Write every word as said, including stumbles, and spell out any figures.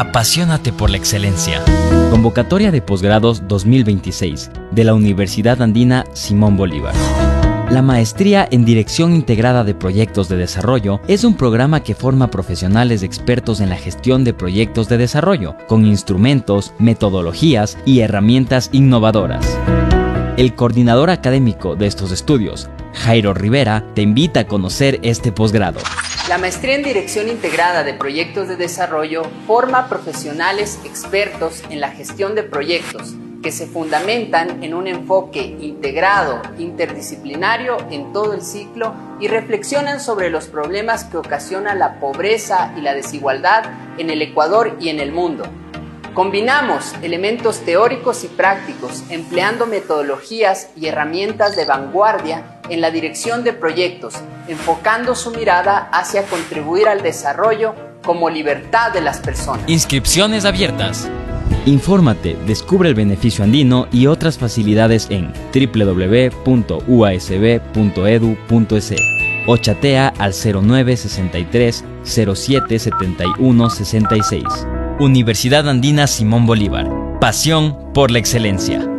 Apasionate por la excelencia. Convocatoria de posgrados dos mil veintiséis de la Universidad Andina Simón Bolívar. La Maestría en Dirección Integrada de Proyectos de Desarrollo es un programa que forma profesionales expertos en la gestión de proyectos de desarrollo, con instrumentos, metodologías y herramientas innovadoras. El coordinador académico de estos estudios, Jairo Rivera, te invita a conocer este posgrado. La Maestría en Dirección Integrada de Proyectos de Desarrollo forma profesionales expertos en la gestión de proyectos que se fundamentan en un enfoque integrado, interdisciplinario en todo el ciclo y reflexionan sobre los problemas que ocasiona la pobreza y la desigualdad en el Ecuador y en el mundo. Combinamos elementos teóricos y prácticos empleando metodologías y herramientas de vanguardia en la dirección de proyectos, enfocando su mirada hacia contribuir al desarrollo como libertad de las personas. Inscripciones abiertas. Infórmate, descubre el beneficio andino y otras facilidades en w w w punto u a s b punto e d u punto e s o chatea al cero nueve sesenta y tres cero siete setenta y uno sesenta y seis. Universidad Andina Simón Bolívar. Pasión por la excelencia.